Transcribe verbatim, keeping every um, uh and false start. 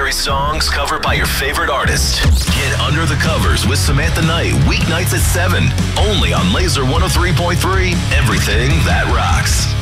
contemporary songs covered by your favorite artist. Get Under the Covers with Samantha Knight, weeknights at seven, only on Laser one oh three point three, everything that rocks.